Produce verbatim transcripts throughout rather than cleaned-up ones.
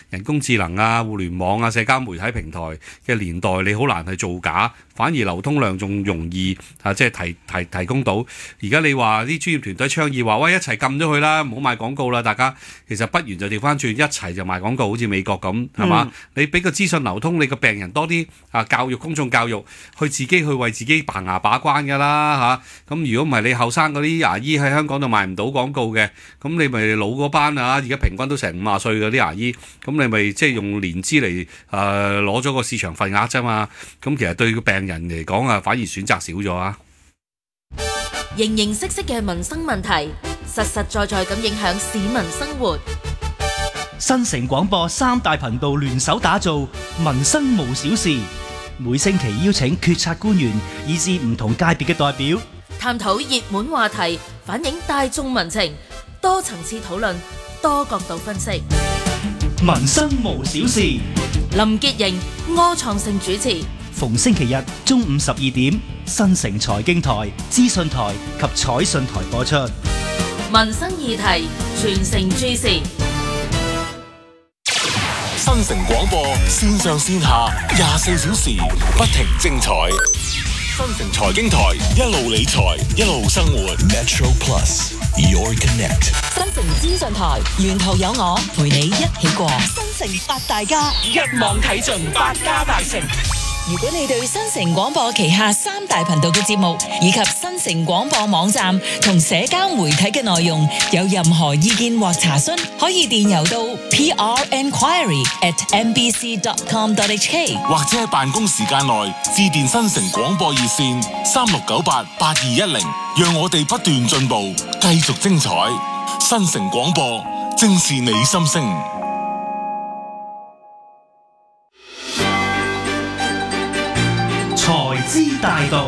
人工智能啊、互聯網啊、社交媒體平台嘅年代，你好難去造假，反而流通量仲容易啊，即係提提提供到。而家你話啲專業團隊倡議話，喂，一齊撳咗佢啦，唔好賣廣告啦，大家其實不如就調翻轉，一齊就賣廣告，好似美國咁，係嘛？嗯、你俾個資訊流通，你個病人多啲啊，教育公眾教育，去自己去為自己棚牙把關㗎啦嚇。咁如果唔係你後生嗰啲牙醫喺香港度賣唔到廣告嘅，咁你咪老嗰班啊，而家平均都成五十歲嗰啲牙醫，咁你咪即係用年資嚟誒攞咗個市場份額啫嘛。咁其實對個病人嚟講啊，反而選擇少咗啊。 形形色色嘅民生問題，實實在在咁影響市民生活。 新城廣播三大頻道聯手打造民生無小事，每星期邀請決策官員以至唔同界別嘅代表， 探討熱門話題，反映大眾民情，多層次討論，多角度分析。 民生無小事， 林潔瑩、柯創盛主持。 逢星期日中午十二點，新城財經台、資訊台及彩訊台播出。 民生議題，全城注視。 新城廣播線上線下廿四小時不停精彩。新城財經台一路理財一路生活。Metro Plus Your Connect。 新城資訊台沿途有我陪你一起過。新城八大家一網睇盡百家大成。 如果你對新城廣播旗下三大頻道嘅節目以及新城廣播網站同社交媒體嘅內容有任何意見或查詢，可以電郵到 p r enquiry at m b c dot com dot h k， 或者喺辦公時間內致電新城廣播熱線三六九八八二一零，讓我哋不斷進步，繼續精彩。新城廣播正是你心聲。 財資大道，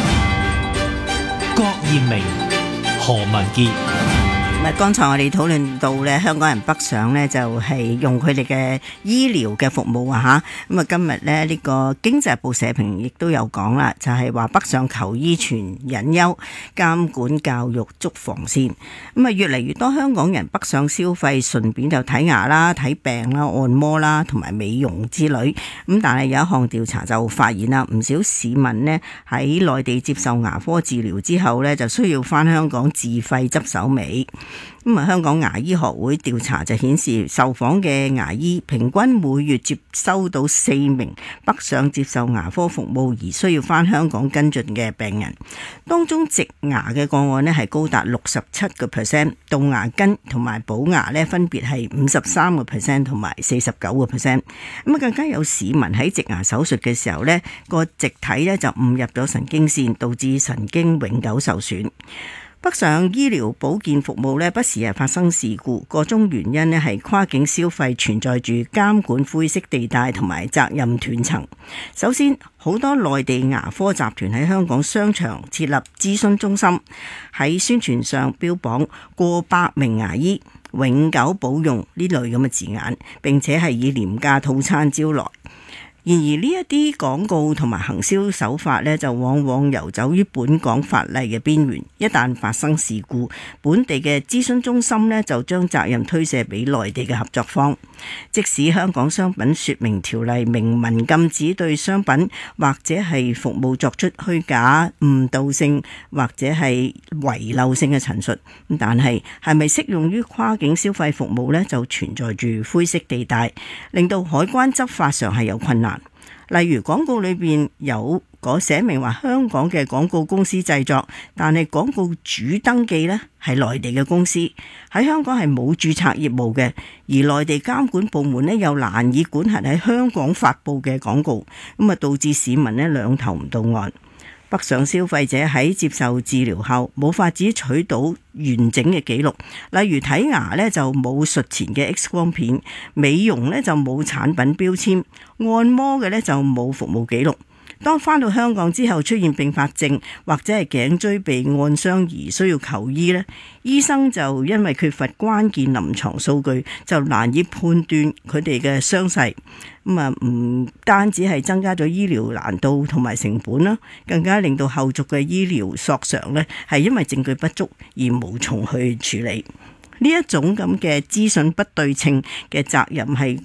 郭艷明、何文傑。 咁啊，剛才我哋討論到咧，香港人北上咧就係用佢哋嘅醫療嘅服務啊嚇。咁啊，今日咧呢個經濟部社評亦都有講啦，就係話北上求醫存隱憂，監管教育捉防線。咁啊，越嚟越多香港人北上消費，順便就睇牙啦、睇病啦、按摩啦同埋美容之類。咁但係有一項調查就發現啦，唔少市民呢喺內地接受牙科治療之後呢，就需要返香港自費執手尾。咁啊，香港牙醫學會調查就顯示，受訪嘅牙醫平均每月接收到四名北上接受牙科服務而需要返香港跟進嘅病人，當中植牙嘅個案呢係高達六十七個 percent， 杜牙根同埋補牙呢分別係五十三個 percent 同埋四十九個 percent。咁啊，更加有市民喺植牙手術嘅時候呢，個植體呢就誤入咗神經線，導致神經永久受損。北上醫療保健服務咧，不時係發生事故，個中原因咧係跨境消費存在住監管灰色地帶同埋責任斷層。首先，好多內地牙科集團喺香港商場設立諮詢中心，喺宣傳上標榜過百名牙醫永久保用呢類咁嘅字眼，並且係以廉價套餐招來。然而呢一啲廣告同埋行銷手法呢，就往往遊走於本港法例嘅邊緣。一旦發生事故，本地嘅諮詢中心呢，就將責任推卸俾內地嘅合作方。即使香港商品說明條例明文禁止對商品或者係服務作出虛假、誤導性或者係遺漏性嘅陳述，但係係咪適用於跨境消費服務呢？就存在住灰色地帶，令到海關執法上係有困難。例如廣告裏邊有嗰寫明話香港嘅廣告公司製作，但係廣告主登記呢係內地嘅公司，喺香港係冇註冊業務嘅，而內地監管部門呢又難以管轄喺香港發布嘅廣告，咁啊導致市民呢兩頭唔到岸。北上消費者喺接受治療後冇法子取到完整嘅記錄，例如睇牙呢就冇術前嘅 X 光片，美容呢就冇產品標籤，按摩嘅呢就冇服務記錄。當返到香港之後出現併發症或者係頸椎被按傷而需要求醫呢，醫生就因為缺乏關鍵臨床數據，就難以判斷佢哋嘅傷勢。咁啊，唔單止係增加咗醫療難度同埋成本啦，更加令到後續嘅醫療索償呢係因為證據不足而無從去處理。呢一種咁嘅資訊不對稱嘅責任係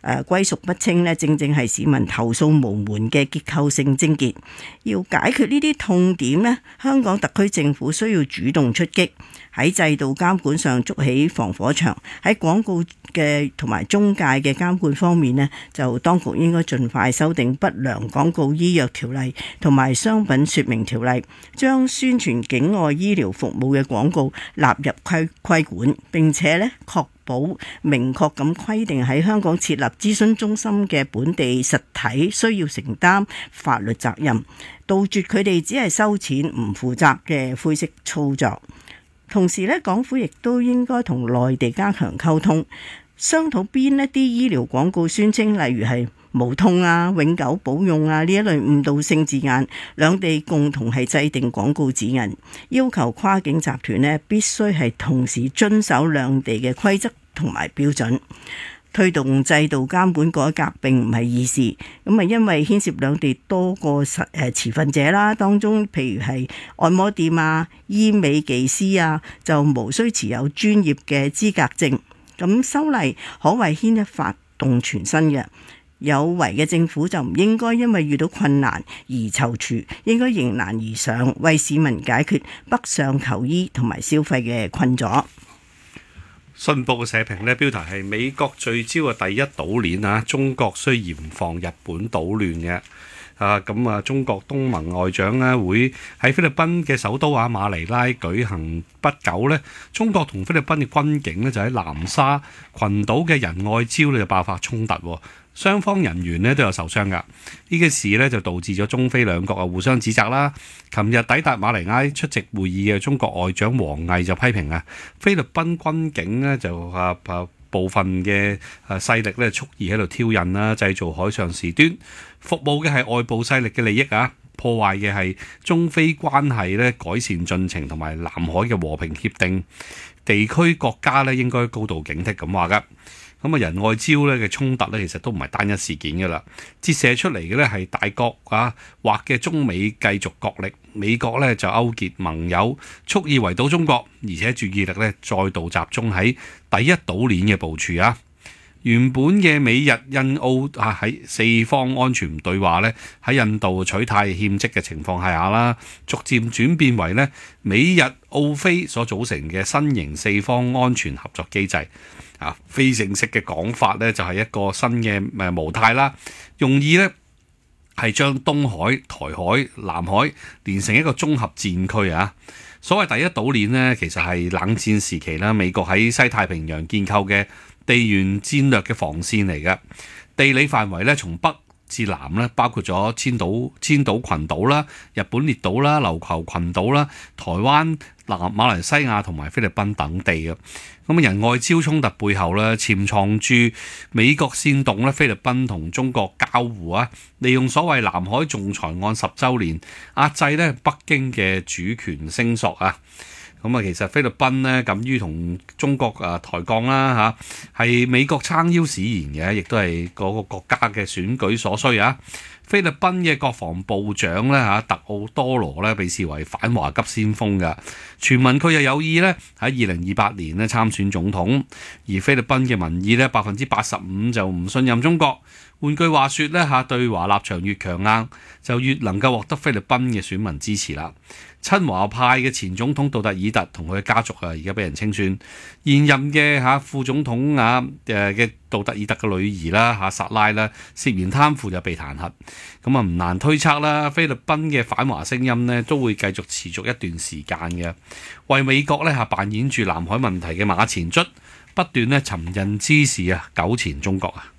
誒歸屬不清呢，正正係市民投訴無門嘅結構性症結。要解決呢啲痛點呢，香港特區政府需要主動出擊，喺制度監管上築起防火牆，喺廣告嘅同埋中介嘅監管方面呢，就當局應該盡快修訂不良廣告醫藥條例同埋商品說明條例，將宣傳境外醫療服務嘅廣告納入規規管，並且呢確保明確咁規定喺香港設立諮詢中心嘅本地實體需要承擔法律責任，杜絕佢哋只係收錢唔負責嘅灰色操作。同時咧，港府亦都應該同內地加強溝通，商討邊一啲醫療廣告宣稱，例如係無痛啊、永久保用啊呢一類誤導性字眼，兩地共同係制定廣告指引，要求跨境集團呢必須係同時遵守兩地嘅規則同埋標準。推動制度監管改革並唔係易事，咁啊因為牽涉兩地多個實誒持份者啦，當中譬如係按摩店啊、醫美技師啊，就無需持有專業嘅資格證。咁修例可謂牽一發動全身嘅，有為嘅政府就唔應該因為遇到困難而躊躇，應該迎難而上，為市民解決北上求醫同埋消費嘅困阻。 信報嘅社評呢，標題係美國聚焦嘅第一島鏈啊，中國需嚴防日本搗亂嘅。啊，咁啊，中國東盟外長呢會喺菲律賓嘅首都啊馬尼拉舉行不久呢，中國同菲律賓嘅軍警呢就喺南沙群島嘅仁愛礁呢就爆發衝突，雙方人員呢都有受傷㗎。呢個事呢就導致咗中菲兩國啊互相指責啦。琴日抵達馬尼拉出席會議嘅中國外長王毅就批評啊，菲律賓軍警呢就啊啊部分嘅誒勢力咧蓄意喺度挑釁啦，製造海上事端，服務嘅係外部勢力嘅利益啊，破壞嘅係中菲關係咧改善進程同埋南海嘅和平協定，地區國家咧應該高度警惕咁話噶。咁啊，仁愛礁咧嘅衝突咧，其實都唔係單一事件噶啦，折射出嚟嘅咧係大國啊或嘅中美繼續角力，美國咧就勾結盟友，蓄意圍堵中國，而且注意力咧再度集中喺第一島鏈嘅部署啊。原本嘅美日印澳啊喺四方安全對話咧喺印度取態欠績嘅情況下啦，逐漸轉變為咧美日澳菲所組成嘅新型四方安全合作機制。啊，非正式嘅講法咧，就係一個新嘅誒模態啦，用意咧係將東海、台海、南海連成一個綜合戰區啊！所謂第一島鏈呢，其實係冷戰時期啦，美國喺西太平洋建構嘅地緣戰略嘅防線嚟嘅，地理範圍咧從北至南咧，包括咗千島、千島群島啦、日本列島啦、琉球群島啦、台灣、南馬來西亞同埋菲律賓等地嘅。咁啊，仁愛礁衝突背後咧，潛藏住美國煽動咧菲律賓同中國交互啊，利用所謂南海仲裁案十週年壓制咧北京嘅主權聲索啊。咁啊，其實菲律賓呢，敢於同中國啊抬槓啦嚇，係美國撐腰使然嘅，亦都係嗰個國家嘅選舉所需啊。菲律賓嘅國防部長咧嚇特奧多羅咧被視為反華急先鋒嘅，傳聞佢又有意咧喺二零二八年咧參選總統，而菲律賓嘅民意咧百分之八十五就唔信任中國。換句話說咧嚇，對華立場越強硬，就越能夠獲得菲律賓嘅選民支持啦。親華派嘅前總統杜特爾特同佢嘅家族啊，而家俾人清算。現任嘅嚇副總統啊誒嘅杜特爾特嘅女兒啦嚇薩拉啦，涉嫌貪腐就被彈劾。咁啊唔難推測啦，菲律賓嘅反華聲音呢都會繼續持續一段時間嘅，為美國咧嚇扮演住南海問題嘅馬前卒，不斷咧尋釁滋事啊，糾纏中國啊。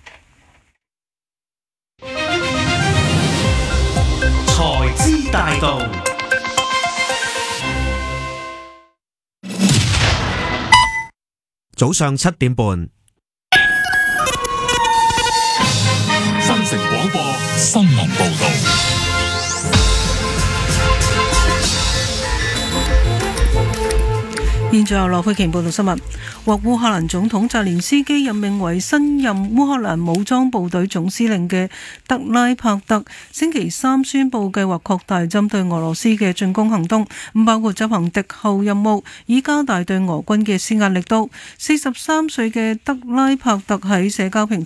財資大道， 早上七點半， 新城廣播新聞報道。 現在由羅佩瓊報道新聞。獲烏克蘭總統澤連斯基任命為新任烏克蘭武裝部隊總司令嘅德拉帕特，星期三宣布計劃擴大針對俄羅斯嘅進攻行動，包括執行敵後任務，以加大對俄軍嘅施壓力度。四十三歲嘅德拉帕特喺社交平